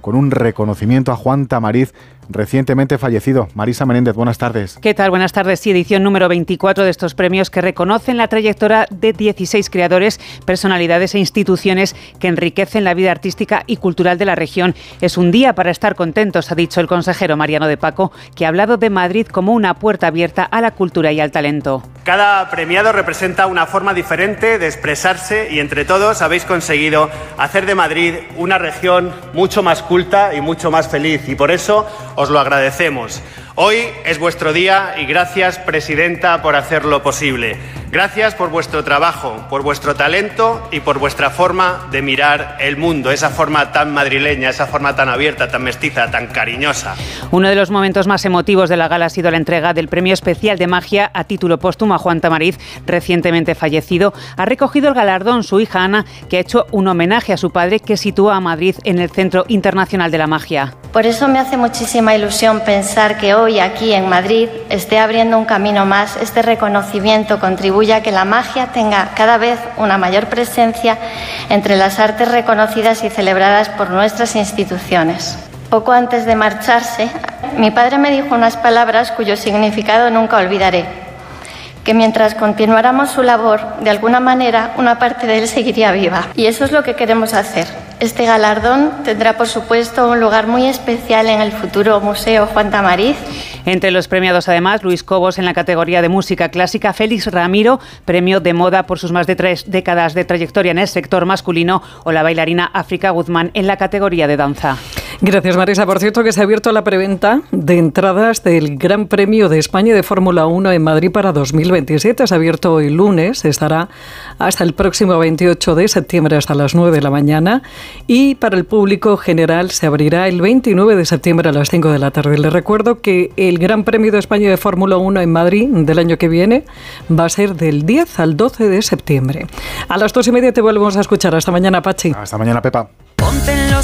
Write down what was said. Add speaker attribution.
Speaker 1: con un reconocimiento a Juan Tamariz, recientemente fallecido. Marisa Menéndez, buenas tardes.
Speaker 2: ¿Qué tal? Buenas tardes. Sí, edición número 24 de estos premios que reconocen la trayectoria de 16 creadores, personalidades e instituciones que enriquecen la vida artística y cultural de la región. Es un día para estar contentos, ha dicho el consejero Mariano de Paco, que ha hablado de Madrid como una puerta abierta a la cultura y al talento.
Speaker 3: Cada premiado representa una forma diferente de expresarse y entre todos habéis conseguido hacer de Madrid una región mucho más culta y mucho más feliz, y por eso os lo agradecemos. Hoy es vuestro día y gracias, presidenta, por hacerlo posible. Gracias por vuestro trabajo, por vuestro talento y por vuestra forma de mirar el mundo, esa forma tan madrileña, esa forma tan abierta, tan mestiza, tan cariñosa.
Speaker 2: Uno de los momentos más emotivos de la gala ha sido la entrega del Premio Especial de Magia a título póstumo a Juan Tamariz, recientemente fallecido. Ha recogido el galardón su hija Ana, que ha hecho un homenaje a su padre, que sitúa a Madrid en el Centro Internacional de la Magia.
Speaker 4: Por eso me hace muchísima ilusión pensar que hoy aquí en Madrid esté abriendo un camino más. Este reconocimiento contribuye a que la magia tenga cada vez una mayor presencia entre las artes reconocidas y celebradas por nuestras instituciones. Poco antes de marcharse, mi padre me dijo unas palabras cuyo significado nunca olvidaré: que mientras continuáramos su labor, de alguna manera, una parte de él seguiría viva. Y eso es lo que queremos hacer. Este galardón tendrá, por supuesto, un lugar muy especial en el futuro Museo Juan Tamariz.
Speaker 2: Entre los premiados, además, Luis Cobos en la categoría de música clásica, Félix Ramiro, premio de moda por sus más de 3 décadas de trayectoria en el sector masculino, o la bailarina África Guzmán en la categoría de danza.
Speaker 5: Gracias, Marisa. Por cierto, que se ha abierto la preventa de entradas del Gran Premio de España de Fórmula 1 en Madrid para 2027. Se ha abierto hoy lunes, estará hasta el próximo 28 de septiembre hasta las 9 de la mañana, y para el público general se abrirá el 29 de septiembre a las 5 de la tarde. Les recuerdo que el Gran Premio de España de Fórmula 1 en Madrid del año que viene va a ser del 10 al 12 de septiembre. A las 2:30 te volvemos a escuchar. Hasta mañana, Pachi.
Speaker 1: Hasta mañana, Pepa.
Speaker 6: Ponte en los